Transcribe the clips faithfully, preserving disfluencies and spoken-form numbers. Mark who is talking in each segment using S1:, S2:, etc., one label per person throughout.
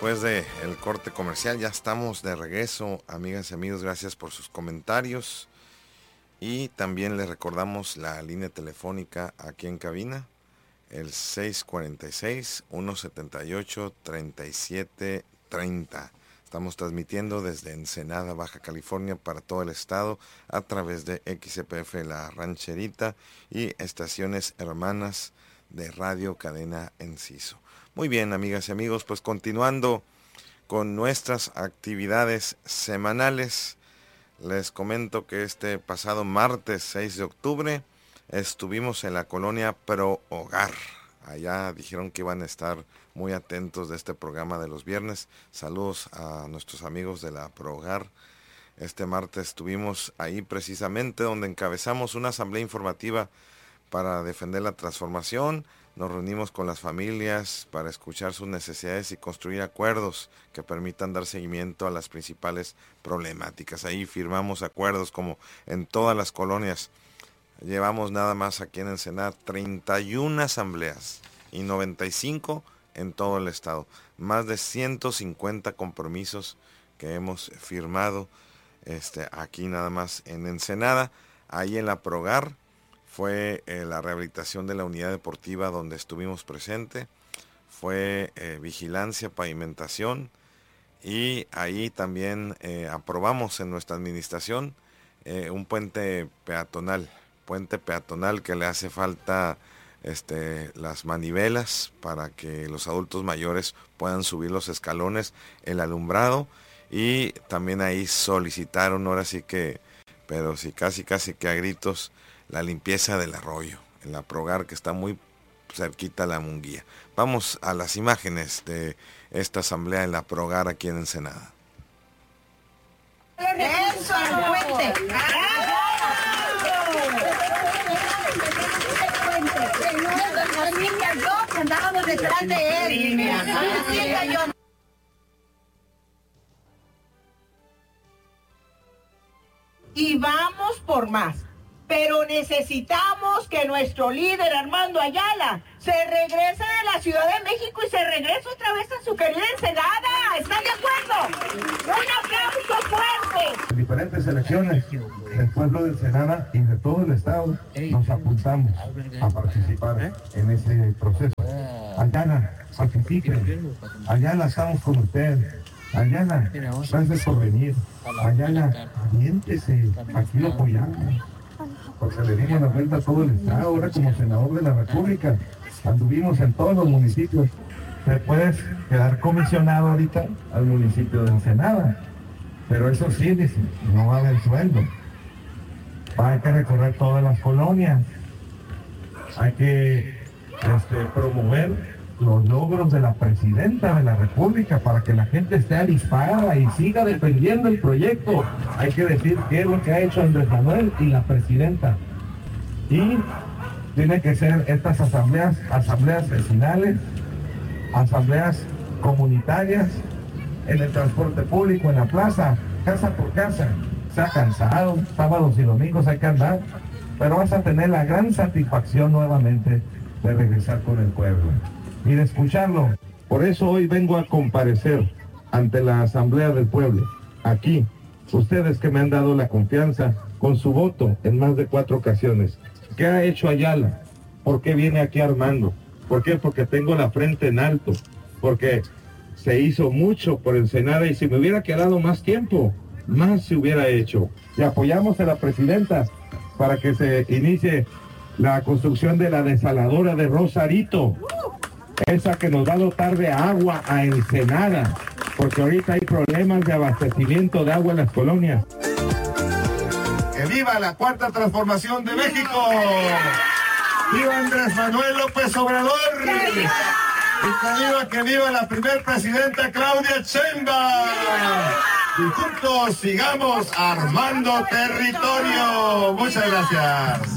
S1: después del corte comercial. Ya estamos de regreso, amigas y amigos. Gracias por sus comentarios. Y también les recordamos la línea telefónica aquí en cabina, el seis cuatro seis, uno siete ocho, tres siete tres cero. Estamos transmitiendo desde Ensenada, Baja California, para todo el estado a través de X C P F La Rancherita y estaciones hermanas de Radio Cadena Enciso. Muy bien, amigas y amigos, pues continuando con nuestras actividades semanales, les comento que este pasado martes seis de octubre estuvimos en la colonia Pro Hogar. Allá dijeron que iban a estar muy atentos de este programa de los viernes. Saludos a nuestros amigos de la Pro Hogar. Este martes estuvimos ahí precisamente donde encabezamos una asamblea informativa para defender la transformación. Nos reunimos con las familias para escuchar sus necesidades y construir acuerdos que permitan dar seguimiento a las principales problemáticas. Ahí firmamos acuerdos como en todas las colonias. Llevamos nada más aquí en Ensenada treinta y una asambleas y noventa y cinco en todo el estado. Más de ciento cincuenta compromisos que hemos firmado este, aquí nada más en Ensenada. Ahí en la Pro Hogar fue eh, la rehabilitación de la unidad deportiva donde estuvimos presentes, fue eh, vigilancia, pavimentación, y ahí también eh, aprobamos en nuestra administración eh, un puente peatonal, puente peatonal que le hace falta este, las manivelas para que los adultos mayores puedan subir los escalones, el alumbrado, y también ahí solicitaron, ahora sí que, pero sí casi casi que a gritos, la limpieza del arroyo, en la Pro Hogar que está muy cerquita a la Munguía. Vamos a las imágenes de esta asamblea en la Pro Hogar aquí en Ensenada.
S2: ¡Eso, puente! Yo andábamos detrás de él. Y vamos por más. Pero necesitamos que nuestro líder Armando Ayala se regrese de la Ciudad de México y se regrese otra vez a su querida Ensenada. ¿Están de acuerdo? ¡Un aplauso fuerte!
S3: En diferentes elecciones del pueblo de Ensenada y de todo el estado nos apuntamos a participar en ese proceso. Ayala, participen. Ayala, estamos con usted. Ayala, gracias por venir. Ayala, aviéntese. Aquí lo apoyamos. Porque le dimos la vuelta a todo el estado, ahora como senador de la República, anduvimos en todos los municipios. Te puedes quedar comisionado ahorita al municipio de Ensenada, pero eso sí, dice, no va a haber sueldo. Hay que recorrer todas las colonias, hay que este, promover los logros de la presidenta de la República para que la gente esté avispada y siga defendiendo el proyecto. Hay que decir qué es lo que ha hecho Andrés Manuel y la presidenta. Y tiene que ser estas asambleas, asambleas vecinales, asambleas comunitarias, en el transporte público, en la plaza, casa por casa. Se ha cansado, sábados y domingos hay que andar, pero vas a tener la gran satisfacción nuevamente de regresar con el pueblo y de escucharlo. Por eso hoy vengo a comparecer ante la Asamblea del Pueblo, aquí, ustedes que me han dado la confianza con su voto en más de cuatro ocasiones. ¿Qué ha hecho Ayala? ¿Por qué viene aquí Armando? ¿Por qué? Porque tengo la frente en alto, porque se hizo mucho por Ensenada y si me hubiera quedado más tiempo, más se hubiera hecho. Y apoyamos a la presidenta para que se inicie la construcción de la desaladora de Rosarito, esa que nos va a dotar de agua a Ensenada, porque ahorita hay problemas de abastecimiento de agua en las colonias. ¡Que viva la Cuarta Transformación de México! ¡Viva Andrés Manuel López Obrador! ¡Y que viva, que viva la primer presidenta Claudia Sheinbaum! Y juntos sigamos armando territorio. Muchas gracias.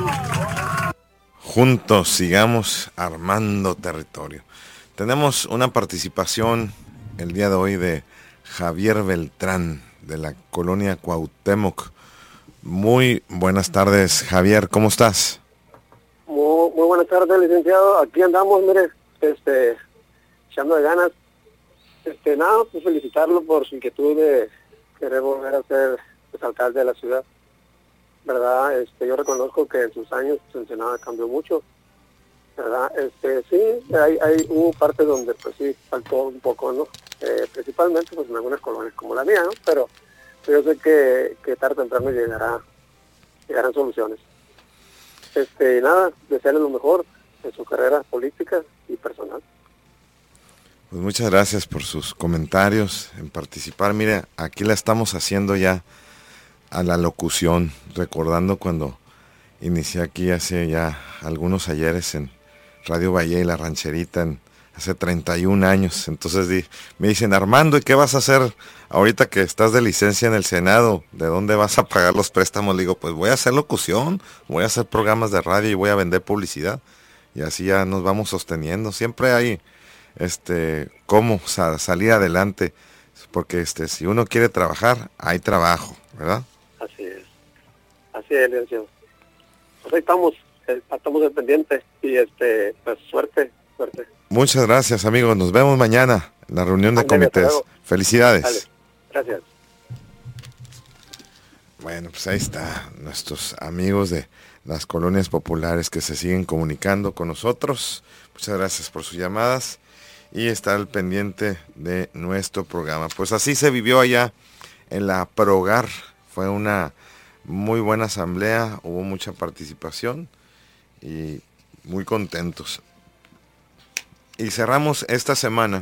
S1: Juntos sigamos armando territorio. Tenemos una participación el día de hoy de Javier Beltrán, de la colonia Cuauhtémoc. Muy buenas tardes, Javier, ¿cómo estás?
S4: Muy, muy buenas tardes, licenciado. Aquí andamos, mire, este, echando de ganas. Este, nada, pues felicitarlo por su inquietud de querer volver a ser pues, alcalde de la ciudad. ¿Verdad? Este, yo reconozco que en sus años pues, Ensenada cambió mucho. ¿Verdad? Este, sí, hay, hay, hubo partes donde pues sí, faltó un poco, ¿no? Eh, principalmente pues en algunas colonias como la mía, ¿no? Pero yo sé que, que tarde o temprano llegará, llegarán soluciones. Este, y nada, desearle lo mejor en su carrera política y personal.
S1: Pues muchas gracias por sus comentarios, en participar. Mire, aquí la estamos haciendo ya a la locución, recordando cuando inicié aquí hace ya algunos ayeres en Radio Valle y La Rancherita, en, hace treinta y un años. Entonces di, me dicen, Armando, ¿y qué vas a hacer ahorita que estás de licencia en el Senado? ¿De dónde vas a pagar los préstamos? Le digo, pues voy a hacer locución, voy a hacer programas de radio y voy a vender publicidad. Y así ya nos vamos sosteniendo. Siempre hay este cómo sa- salir adelante, porque este si uno quiere trabajar, hay trabajo, ¿verdad?
S4: Así es, así es, licenciado. Pues ahí estamos, eh, estamos al pendiente y este, pues suerte, suerte.
S1: Muchas gracias, amigos. Nos vemos mañana en la reunión de
S4: Ándale, hasta
S1: comités.
S4: luego.
S1: Felicidades.
S4: Dale, gracias.
S1: Bueno, pues ahí está, nuestros amigos de las colonias populares que se siguen comunicando con nosotros. Muchas gracias por sus llamadas y estar al pendiente de nuestro programa. Pues así se vivió allá en la Progar. Fue una muy buena asamblea, hubo mucha participación y muy contentos. Y cerramos esta semana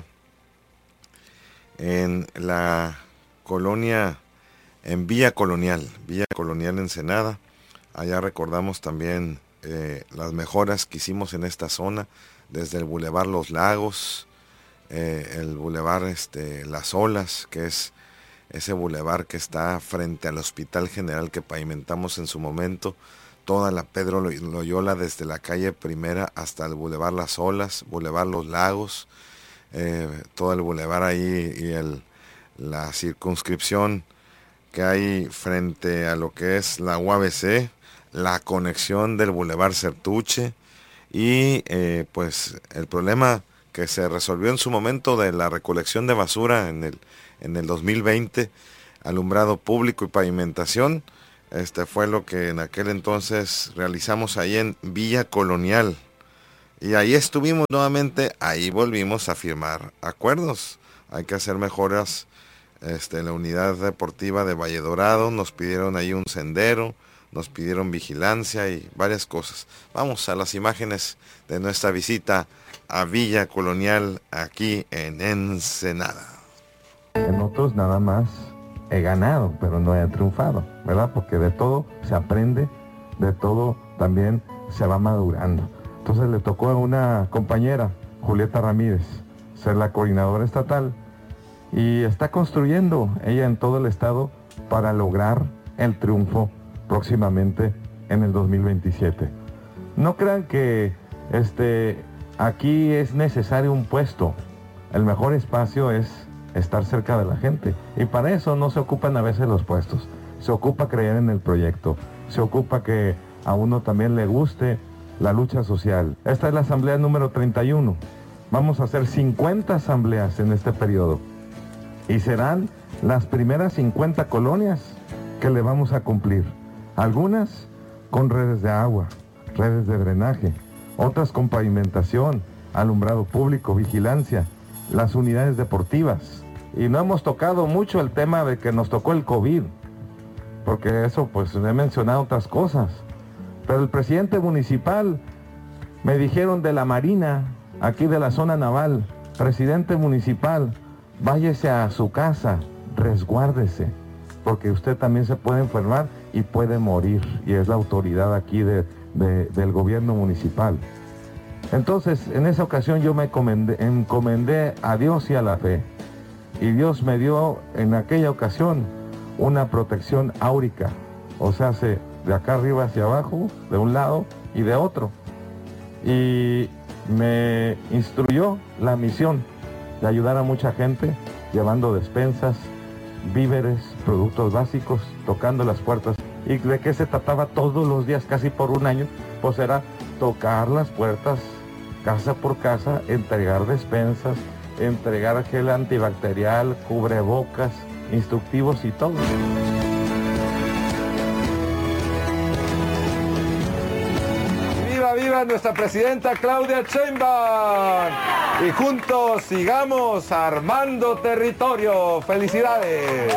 S1: en la colonia, en Villa Colonial, Villa Colonial Ensenada. Allá recordamos también eh, las mejoras que hicimos en esta zona, desde el Boulevard Los Lagos, eh, el Boulevard este, Las Olas, que es ese bulevar que está frente al Hospital General que pavimentamos en su momento, toda la Pedro Loyola desde la calle Primera hasta el Boulevard Las Olas, Boulevard Los Lagos, eh, todo el bulevar ahí y el, la circunscripción que hay frente a lo que es la U A B C, la conexión del Boulevard Certuche y eh, pues el problema que se resolvió en su momento de la recolección de basura en el en el dos mil veinte, alumbrado público y pavimentación. Este fue lo que en aquel entonces realizamos ahí en Villa Colonial. Y ahí estuvimos nuevamente, ahí volvimos a firmar acuerdos. Hay que hacer mejoras este, en la unidad deportiva de Valle Dorado, nos pidieron ahí un sendero, nos pidieron vigilancia y varias cosas. Vamos a las imágenes de nuestra visita a Villa Colonial aquí en Ensenada.
S3: En otros nada más he ganado, pero no he triunfado, ¿verdad? Porque de todo se aprende, de todo también se va madurando. Entonces le tocó a una compañera, Julieta Ramírez, ser la coordinadora estatal y está construyendo ella en todo el estado para lograr el triunfo próximamente en el dos mil veintisiete. No crean que este, aquí es necesario un puesto, el mejor espacio es estar cerca de la gente y para eso no se ocupan a veces los puestos, se ocupa creer en el proyecto, se ocupa que a uno también le guste la lucha social. Esta es la asamblea número treinta y uno, vamos a hacer cincuenta asambleas en este periodo y serán las primeras cincuenta colonias que le vamos a cumplir, algunas con redes de agua, redes de drenaje, otras con pavimentación, alumbrado público, vigilancia, las unidades deportivas. Y no hemos tocado mucho el tema de que nos tocó el COVID, porque eso pues he mencionado otras cosas. Pero el presidente municipal, me dijeron de la Marina, aquí de la zona naval, presidente municipal, váyase a su casa, resguárdese, porque usted también se puede enfermar y puede morir, y es la autoridad aquí de, de, del gobierno municipal. Entonces, en esa ocasión yo me encomendé, encomendé a Dios y a la fe. Y Dios me dio en aquella ocasión una protección áurica, o sea, se, de acá arriba hacia abajo, de un lado y de otro. Y me instruyó la misión de ayudar a mucha gente, llevando despensas, víveres, productos básicos, tocando las puertas. ¿Y de qué se trataba todos los días, casi por un año? Pues era tocar las puertas, casa por casa, entregar despensas,
S5: entregar gel antibacterial, cubrebocas, instructivos y todo.
S6: ¡Viva, viva nuestra presidenta Claudia Sheinbaum! Y juntos sigamos armando territorio. ¡Felicidades!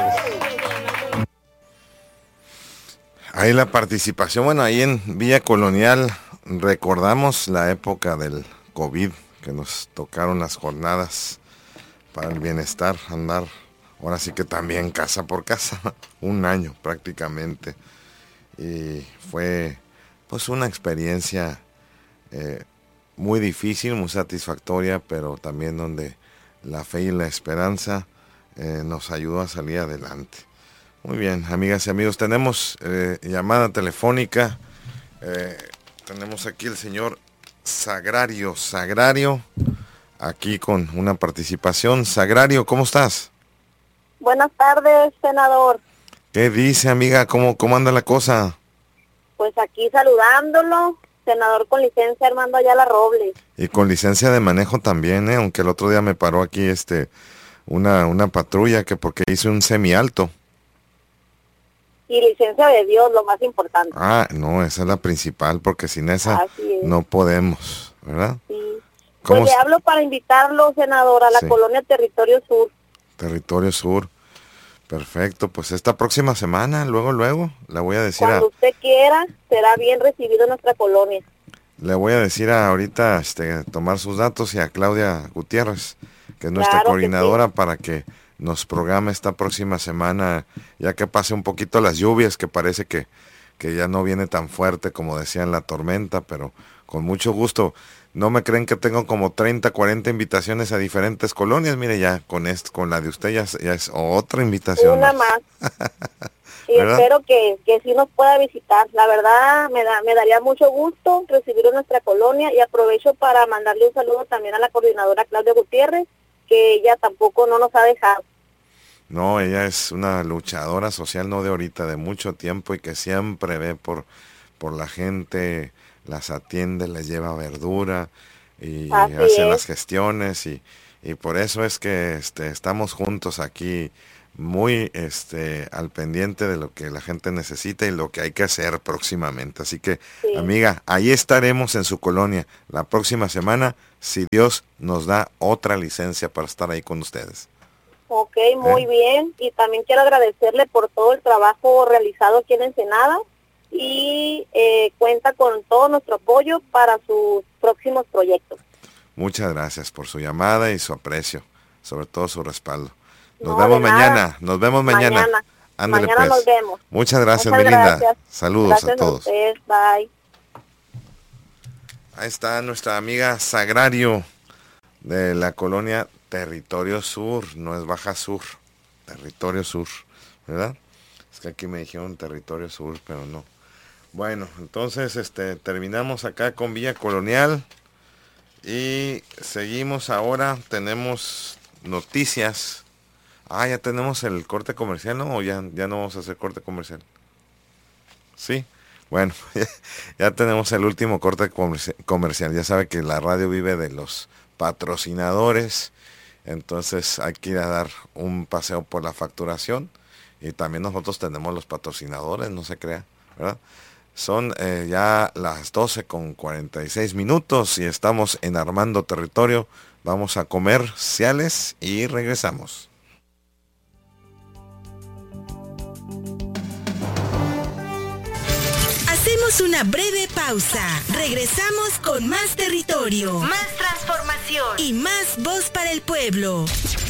S1: Ahí la participación, bueno, ahí en Villa Colonial recordamos la época del COVID, que nos tocaron las jornadas para el bienestar, andar, ahora sí que también casa por casa, un año prácticamente. Y fue pues una experiencia eh, muy difícil, muy satisfactoria, pero también donde la fe y la esperanza eh, nos ayudó a salir adelante. Muy bien, amigas y amigos, tenemos eh, llamada telefónica, eh, tenemos aquí el señor Sagrario, Sagrario, aquí con una participación. Sagrario, ¿cómo estás?
S7: Buenas tardes, senador.
S1: ¿Qué dice, amiga? ¿Cómo, cómo anda la cosa?
S7: Pues aquí saludándolo, senador con licencia Armando Ayala Robles.
S1: Y con licencia de manejo también, ¿eh? Aunque el otro día me paró aquí este una, una patrulla que porque hice un semialto.
S7: Y licencia de Dios, lo más importante.
S1: Ah, no, esa es la principal, porque sin esa no podemos, ¿verdad?
S7: Sí. Pues le hablo para invitarlo, senador, a la
S1: sí.
S7: colonia Territorio Sur.
S1: Territorio Sur. Perfecto, pues esta próxima semana, luego, luego, le voy a decir
S7: Cuando
S1: a...
S7: usted quiera, será bien recibido en nuestra colonia.
S1: Le voy a decir a ahorita, este, tomar sus datos y a Claudia Gutiérrez, que es nuestra
S7: Claro
S1: coordinadora,
S7: que sí.
S1: para que nos programe esta próxima semana, ya que pase un poquito las lluvias, que parece que, que ya no viene tan fuerte como decían la tormenta, pero con mucho gusto. No me creen que tengo como treinta, cuarenta invitaciones a diferentes colonias. Mire, ya con esto, con la de usted ya, ya es otra invitación.
S7: Una más. Y espero que, que sí nos pueda visitar. La verdad, me da, me daría mucho gusto recibirlo en nuestra colonia, y aprovecho para mandarle un saludo también a la coordinadora Claudia Gutiérrez, que ella tampoco no nos ha dejado.
S1: No, ella es una luchadora social, no de ahorita, de mucho tiempo, y que siempre ve por, por la gente, las atiende, les lleva verdura y
S7: Así
S1: hace
S7: es.
S1: las gestiones, y, y por eso es que este, estamos juntos aquí, muy este, al pendiente de lo que la gente necesita y lo que hay que hacer próximamente. Así que,
S7: Sí.
S1: amiga, ahí estaremos en su colonia la próxima semana, si Dios nos da otra licencia para estar ahí con ustedes.
S7: Ok, muy
S1: ¿Eh?
S7: bien. Y también quiero agradecerle por todo el trabajo realizado aquí en Ensenada, y eh, cuenta con todo nuestro apoyo para sus próximos proyectos.
S1: Muchas gracias por su llamada y su aprecio, sobre todo su respaldo. Nos
S7: No,
S1: vemos
S7: de nada.
S1: mañana, nos vemos mañana.
S7: Mañana.
S1: Ándale,
S7: Mañana
S1: pues.
S7: nos vemos.
S1: Muchas gracias,
S7: Muchas
S1: mi linda.
S7: gracias.
S1: Saludos
S7: Gracias
S1: a todos.
S7: usted. Bye.
S1: Ahí está nuestra amiga Sagrario de la colonia Territorio Sur, no es Baja Sur, Territorio Sur, ¿verdad? Es que aquí me dijeron Territorio Sur, pero no. Bueno, entonces este terminamos acá con Villa Colonial y seguimos ahora, tenemos noticias. Ah, ya tenemos el corte comercial, ¿no? O ya, ya no vamos a hacer corte comercial. Sí. Bueno, ya, ya tenemos el último corte comerci- comercial. Ya sabe que la radio vive de los patrocinadores. Entonces hay que ir a dar un paseo por la facturación. Y también nosotros tenemos los patrocinadores, no se crea, ¿verdad? Son eh, ya las doce con cuarenta y seis minutos y estamos en Armando Territorio. Vamos a comerciales y regresamos.
S8: Hacemos una breve pausa. Regresamos con más territorio,
S9: Más transformación.
S8: y más voz para el pueblo.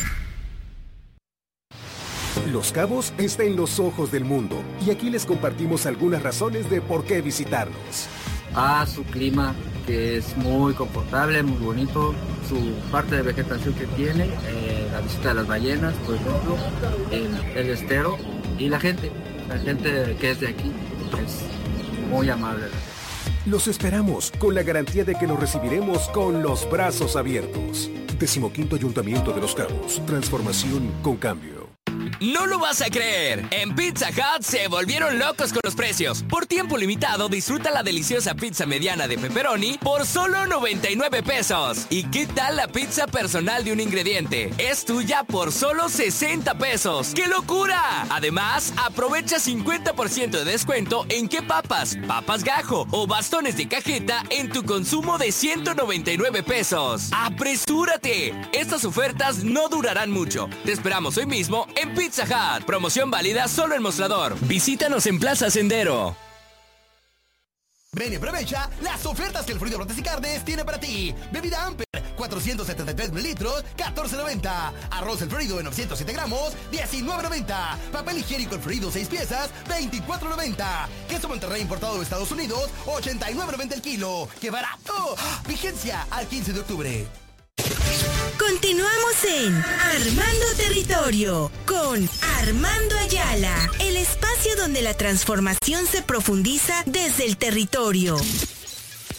S10: Los Cabos está en los ojos del mundo y aquí les compartimos algunas razones de por qué visitarnos.
S11: A su clima, que es muy confortable, muy bonito, su parte de vegetación que tiene, eh, la visita de las ballenas, por ejemplo, el, el estero, y la gente, la gente que es de aquí, es muy amable.
S10: Los esperamos con la garantía de que los recibiremos con los brazos abiertos. Decimoquinto Ayuntamiento de Los Cabos. Transformación con cambio.
S9: No lo vas a creer. En Pizza Hut se volvieron locos con los precios. Por tiempo limitado, disfruta la deliciosa pizza mediana de pepperoni por solo noventa y nueve pesos. ¿Y qué tal la pizza personal de un ingrediente? Es tuya por solo sesenta pesos. ¡Qué locura! Además, aprovecha cincuenta por ciento de descuento en qué papas, papas gajo o bastones de cajeta en tu consumo de ciento noventa y nueve pesos. ¡Apresúrate! Estas ofertas no durarán mucho. Te esperamos hoy mismo en Pizza Hut. Promoción válida solo en Mostrador. Visítanos en Plaza Sendero.
S12: Ven y aprovecha las ofertas que el Florido Brotes y Carnes tiene para ti. Bebida Amper, cuatrocientos setenta y tres mililitros, catorce noventa. Arroz El Florido de novecientos siete gramos, diecinueve noventa. Papel higiénico El Florido seis piezas, veinticuatro noventa. Queso Monterrey importado de Estados Unidos, ochenta y nueve noventa el kilo. ¡Qué barato! Vigencia al quince de octubre.
S8: Continuamos en Armando Territorio con Armando Ayala, el espacio donde la transformación se profundiza desde el territorio.